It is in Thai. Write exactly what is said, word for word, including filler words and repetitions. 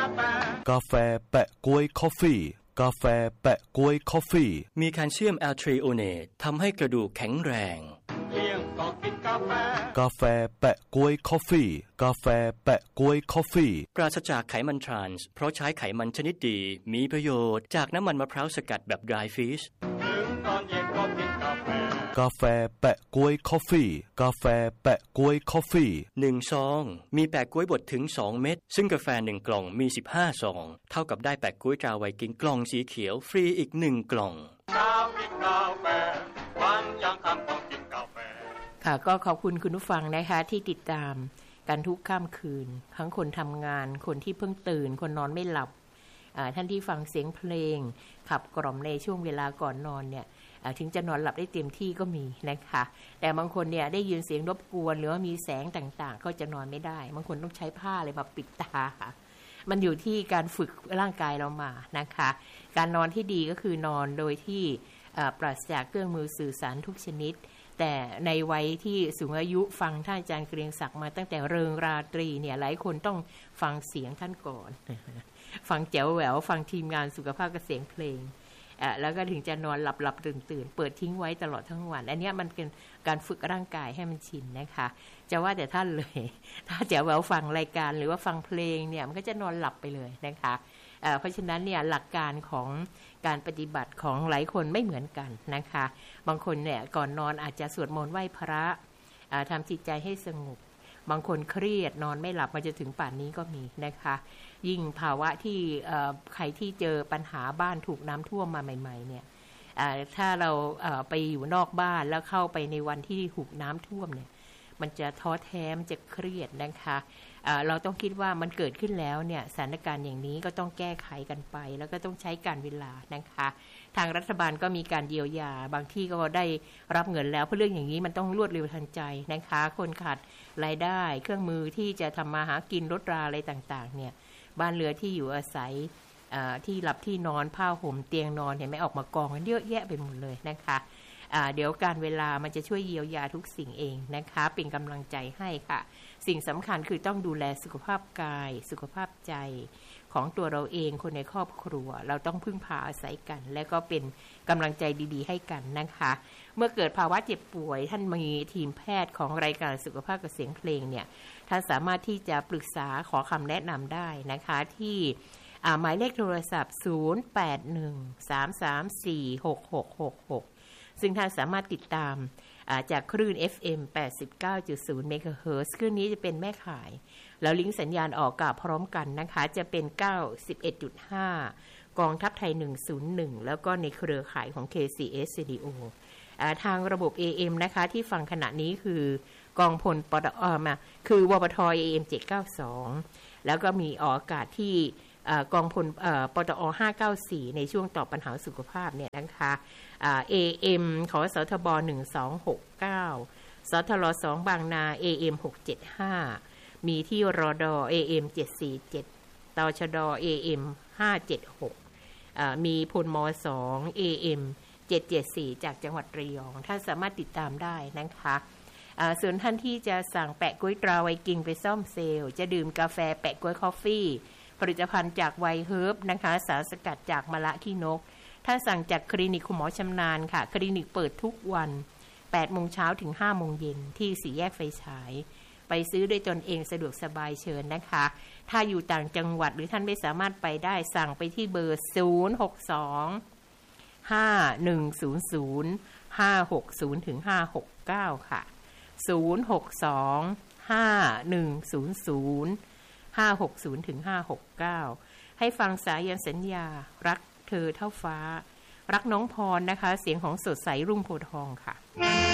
กาแฟแปะก๊วยคอฟฟี่กาแฟแปะก๊วยคอฟฟี่มีแคลเซียมแอลทริโอเนตทำให้กระดูกแข็งแรงกาแฟแปะก๊วยคอฟฟี่กาแฟแปะก๊วยคอฟฟี่ปราศจากไขมันทรานส์เพราะใช้ไขมันชนิดดีมีประโยชน์จากน้ำมันมะพร้าวสกัดแบบ dry fish กาแฟแปะก๊วยคอฟฟี่กาแฟแปะก๊วยคอฟฟี่หนึ่งซองมีแปะก๊วยบดถึงสองเม็ดซึ่งกาแฟหนึ่งกล่องมีสิบห้าซองเท่ากับได้แปะก๊วยตราไวกิ้งกล่องสีเขียวฟรีอีกหนึ่งกล่องค่ะก็ขอบคุณคุณผู้ฟังนะคะที่ติดตามกันทุกค่ำคืนทั้งคนทำงานคนที่เพิ่งตื่นคนนอนไม่หลับท่านที่ฟังเสียงเพลงขับกล่อมในช่วงเวลาก่อนนอนเนี่ยถึงจะนอนหลับได้เต็มที่ก็มีนะคะแต่บางคนเนี่ยได้ยินเสียงรบกวนหรือว่ามีแสงต่างๆก็จะนอนไม่ได้บางคนต้องใช้ผ้าอะไรมาปิดตามันอยู่ที่การฝึกร่างกายเรามานะคะการนอนที่ดีก็คือนอนโดยที่ปราศจากเครื่องมือสื่อสารทุกชนิดแต่ในวัยที่สูงอายุฟังท่านอาจารย์เกรียงศักดิ์มาตั้งแต่เริงราตรีเนี่ยหลายคนต้องฟังเสียงท่านก่อนฟังแจ๋วแหววฟังทีมงานสุขภาพกับเสียงเพลงแล้วก็ถึงจะนอนหลับหลับตื่นตื่นเปิดทิ้งไว้ตลอดทั้งวันอันนี้มันเป็นการฝึกร่างกายให้มันชินนะคะจะว่าแต่ท่านเลยถ้าแจ๋วแหววฟังรายการหรือว่าฟังเพลงเนี่ยมันก็จะนอนหลับไปเลยนะคะเพราะฉะนั้นเนี่ยหลักการของการปฏิบัติของหลายคนไม่เหมือนกันนะคะบางคนเนี่ยก่อนนอนอาจจะสวดมนต์ไหว้พระทำจิตใจให้สงบบางคนเครียดนอนไม่หลับมาจะถึงป่านนี้ก็มีนะคะยิ่งภาวะที่ใครที่เจอปัญหาบ้านถูกน้ำท่วมมาใหม่ๆเนี่ยถ้าเราไปอยู่นอกบ้านแล้วเข้าไปในวันที่ถูกน้ำท่วมเนี่ยมันจะท้อแท้มันจะเครียดนะคะเราต้องคิดว่ามันเกิดขึ้นแล้วเนี่ยสถานการณ์อย่างนี้ก็ต้องแก้ไขกันไปแล้วก็ต้องใช้การเวลานะคะทางรัฐบาลก็มีการเยียวยาบางที่ก็ได้รับเงินแล้วเพราะเรื่องอย่างนี้มันต้องรวดเร็วทันใจนะคะคนขาดรายได้เครื่องมือที่จะทำมาหากินรถราอะไรต่างๆเนี่ยบ้านเรือนที่อยู่อาศัยที่หลับที่นอนผ้าห่มเตียงนอนเห็นไหมออกมากองกันเยอะแยะไปหมดเลยนะคะเดี๋ยวการเวลามันจะช่วยเยียวยาทุกสิ่งเองนะคะเป็นกำลังใจให้ค่ะสิ่งสำคัญคือต้องดูแลสุขภาพกายสุขภาพใจของตัวเราเองคนในครอบครัวเราต้องพึ่งพาอาศัยกันและก็เป็นกำลังใจดีๆให้กันนะคะเมื่อเกิดภาวะเจ็บป่วยท่านมีทีมแพทย์ของรายการสุขภาพกับเสียงเพลงเนี่ยท่านสามารถที่จะปรึกษาขอคำแนะนำได้นะคะที่หมายเลขโทรศัพท์ศูนย์ แปด หนึ่ง สาม สาม สี่ หก หก หก หกซึ่งท่านสามารถติดตามจากคลื่น เอฟ เอ็ม แปดสิบเก้าจุดศูนย์ เมกะเฮิรตซ์คลื่นนี้จะเป็นแม่ข่ายแล้วลิงก์สัญญาณออกอากาศพร้อมกันนะคะจะเป็น เก้าสิบเอ็ดจุดห้า กองทัพไทยหนึ่งศูนย์หนึ่งแล้วก็ในเครือข่ายของ เค ซี เอส Radio ทางระบบ เอ เอ็ม นะคะที่ฟังขณะนี้คือกองพลปตอมาคือวปท เอ เอ็ม เจ็ดเก้าสองแล้วก็มีออกอากาศที่กองพลปตอห้าเก้าสี่ในช่วงตอบปัญหาสุขภาพเนี่ยนะคะเอ เอ็ม ของสทบหนึ่งสองหกเก้าสทรสองบางนา เอ เอ็ม หกเจ็ดห้ามีที่รด เอ เอ็ม เจ็ดสี่เจ็ดตชด เอ เอ็ม ห้าเจ็ดหกมีพลมสอง เอ เอ็ม เจ็ดเจ็ดสี่จากจังหวัดระยองท่านสามารถติดตามได้นะคะส่วนท่านที่จะสั่งแปะก๊วยตราไวกิ้งไปซ่อมเซลล์จะดื่มกาแฟแปะก๊วยคอฟฟี่ผลิตภัณฑ์จากไวเฮิร์บนะคะสารสกัดจากมะละขี้นกถ้าสั่งจากคลินิกคุณหมอชำนาญค่ะคลินิกเปิดทุกวันแปดโมงเช้าถึงห้าโมงเย็นที่สี่แยกไฟฉายไปซื้อด้วยตนเองสะดวกสบายเชิญนะคะถ้าอยู่ต่างจังหวัดหรือท่านไม่สามารถไปได้สั่งไปที่เบอร์ศูนย์ หก สอง ห้า หนึ่ง ศูนย์ ศูนย์ ห้า หก ศูนย์ ถึง ห้า หก เก้าค่ะศูนย์ หก สอง ห้า หนึ่ง ศูนย์ ศูนย์ ห้า หก ศูนย์ ถึง ห้า หก เก้าให้ฟังสายันสัญญารักเธอเท่าฟ้ารักน้องพรนะคะเสียงของสดใสรุ่งโพธิ์ทองค่ะ